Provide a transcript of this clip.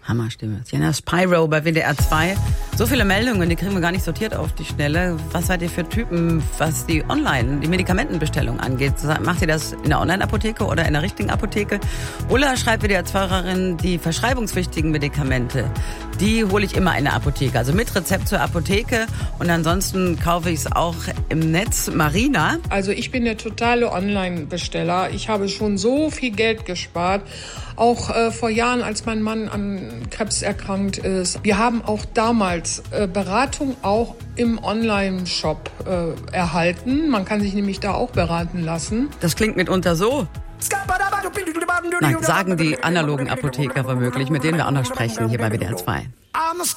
Hammerstimme. Sienna Spyro bei WDR 2. So viele Meldungen, die kriegen wir gar nicht sortiert auf die Schnelle. Was seid ihr für Typen, was die Medikamentenbestellung angeht? Macht ihr das in der Online-Apotheke oder in der richtigen Apotheke? Ulla schreibt WDR 2-Hörerin, die verschreibungspflichtigen Medikamente, die hole ich immer in der Apotheke. Also mit Rezept zur Apotheke und ansonsten kaufe ich es auch im Netz. Marina? Also ich bin der totale Online-Besteller. Ich habe schon so viel Geld gespart. Auch vor Jahren, als mein Mann an Krebs erkrankt ist. Wir haben auch damals Beratung auch im Online-Shop erhalten. Man kann sich nämlich da auch beraten lassen. Das klingt mitunter so. Nein, sagen die analogen Apotheker womöglich, mit denen wir auch noch sprechen hier bei WDR 2.